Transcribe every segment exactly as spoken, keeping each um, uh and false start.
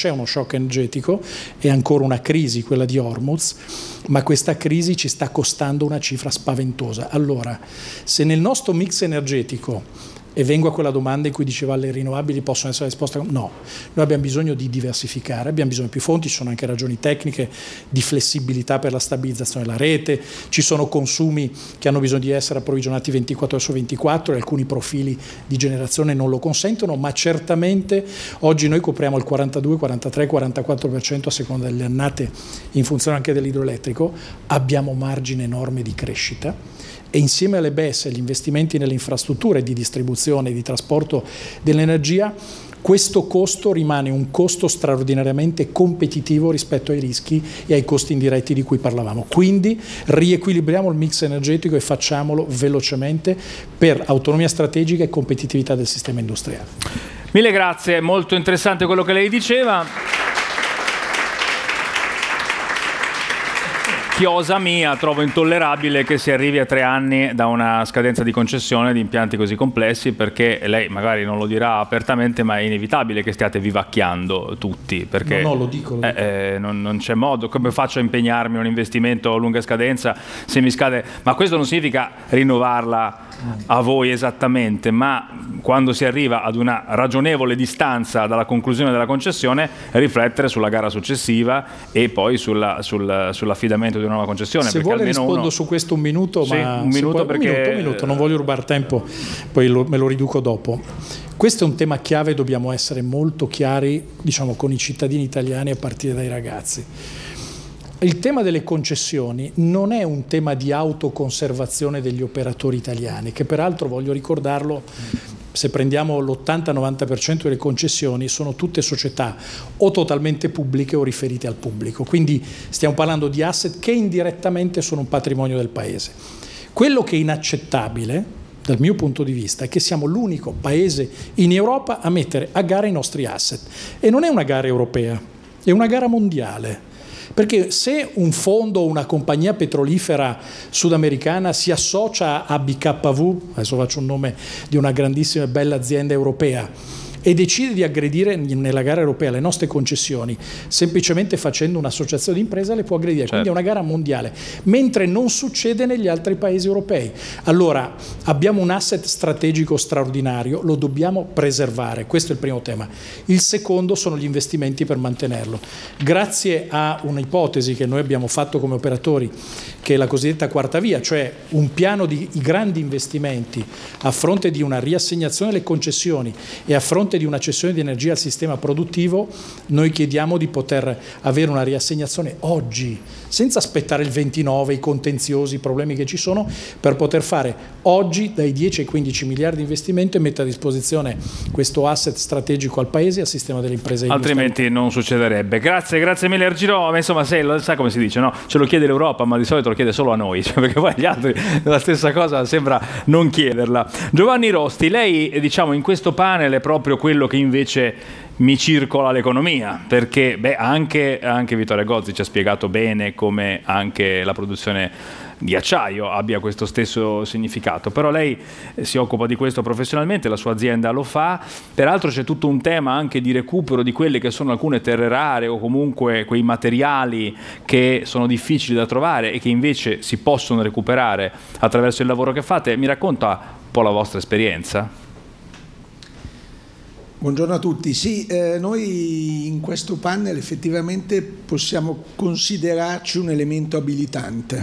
c'è uno shock energetico, è ancora una crisi quella di Hormuz, ma questa crisi ci sta costando una cifra spaventosa. Allora, se nel nostro mix energetico, e vengo a quella domanda in cui diceva le rinnovabili possono essere risposte, no, noi abbiamo bisogno di diversificare, abbiamo bisogno di più fonti, ci sono anche ragioni tecniche di flessibilità per la stabilizzazione della rete, ci sono consumi che hanno bisogno di essere approvvigionati ventiquattro ore su ventiquattro e alcuni profili di generazione non lo consentono, ma certamente oggi noi copriamo il quarantadue, quarantatré, quarantaquattro per cento a seconda delle annate in funzione anche dell'idroelettrico, abbiamo margine enorme di crescita. E insieme alle B E S e agli investimenti nelle infrastrutture di distribuzione e di trasporto dell'energia, questo costo rimane un costo straordinariamente competitivo rispetto ai rischi e ai costi indiretti di cui parlavamo. Quindi riequilibriamo il mix energetico e facciamolo velocemente per autonomia strategica e competitività del sistema industriale. Mille grazie, molto interessante quello che lei diceva. Chiosa mia, trovo intollerabile che si arrivi a tre anni da una scadenza di concessione di impianti così complessi, perché lei magari non lo dirà apertamente, ma è inevitabile che stiate vivacchiando tutti, perché no, no, lo dico, lo dico. Eh, eh, non, non c'è modo. Come faccio a impegnarmi in un investimento a lunga scadenza se mi scade? Ma questo non significa rinnovarla a voi esattamente, ma quando si arriva ad una ragionevole distanza dalla conclusione della concessione, riflettere sulla gara successiva e poi sulla, sul, sull'affidamento di una nuova concessione. Se vuole rispondo uno... su questo un minuto, sì, ma un minuto, può... perché... un minuto, un minuto, non voglio rubare tempo, poi lo, me lo riduco dopo. Questo è un tema chiave, dobbiamo essere molto chiari, diciamo, con i cittadini italiani a partire dai ragazzi. Il tema delle concessioni non è un tema di autoconservazione degli operatori italiani, che peraltro, voglio ricordarlo, se prendiamo l'ottanta novanta per cento delle concessioni sono tutte società o totalmente pubbliche o riferite al pubblico, quindi stiamo parlando di asset che indirettamente sono un patrimonio del Paese. Quello che è inaccettabile dal mio punto di vista è che siamo l'unico paese in Europa a mettere a gara i nostri asset, e non è una gara europea, è una gara mondiale. Perché se un fondo o una compagnia petrolifera sudamericana si associa a B K V, adesso faccio un nome di una grandissima e bella azienda europea, e decide di aggredire nella gara europea le nostre concessioni, semplicemente facendo un'associazione di impresa le può aggredire, certo. Quindi è una gara mondiale, mentre non succede negli altri paesi europei. Allora abbiamo un asset strategico straordinario, lo dobbiamo preservare, questo è il primo tema. Il secondo sono gli investimenti per mantenerlo. Grazie a un'ipotesi che noi abbiamo fatto come operatori, che è la cosiddetta quarta via, cioè un piano di grandi investimenti a fronte di una riassegnazione delle concessioni e a fronte di una cessione di energia al sistema produttivo, noi chiediamo di poter avere una riassegnazione oggi, senza aspettare il ventinove, i contenziosi, i problemi che ci sono, per poter fare oggi dai dieci ai quindici miliardi di investimento e mettere a disposizione questo asset strategico al Paese e al sistema delle imprese. Altrimenti non succederebbe. Grazie, grazie mille Argiro. Insomma, sai, sa come si dice, no? Ce lo chiede l'Europa, ma di solito lo chiede solo a noi, cioè, perché poi gli altri la stessa cosa sembra non chiederla. Giovanni Rosti, lei, diciamo, in questo panel è proprio quello che invece mi circola l'economia, perché beh, anche, anche Vittorio Gozzi ci ha spiegato bene come anche la produzione di acciaio abbia questo stesso significato, però lei si occupa di questo professionalmente, la sua azienda lo fa. Peraltro c'è tutto un tema anche di recupero di quelle che sono alcune terre rare o comunque quei materiali che sono difficili da trovare e che invece si possono recuperare attraverso il lavoro che fate. Mi racconta un po' la vostra esperienza? Buongiorno a tutti. Sì, eh, noi in questo panel effettivamente possiamo considerarci un elemento abilitante.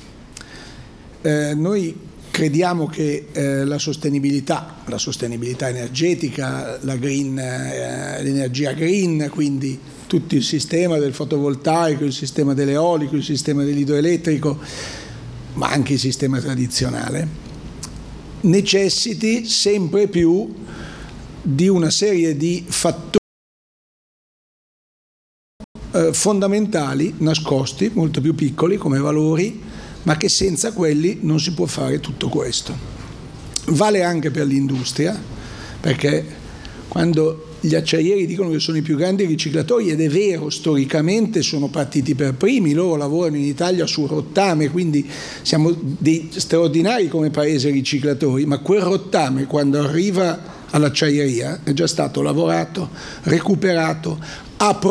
Eh, noi crediamo che eh, la sostenibilità, la sostenibilità energetica, la green, eh, l'energia green, quindi tutto il sistema del fotovoltaico, il sistema dell'eolico, il sistema dell'idroelettrico, ma anche il sistema tradizionale, necessiti sempre più di una serie di fattori eh, fondamentali, nascosti, molto più piccoli come valori, ma che senza quelli non si può fare tutto questo. Vale anche per l'industria, perché quando gli acciaieri dicono che sono i più grandi riciclatori, ed è vero, storicamente sono partiti per primi, loro lavorano in Italia sul rottame, quindi siamo dei straordinari come paese riciclatori, ma quel rottame quando arriva all'acciaieria è già stato lavorato, recuperato, approvato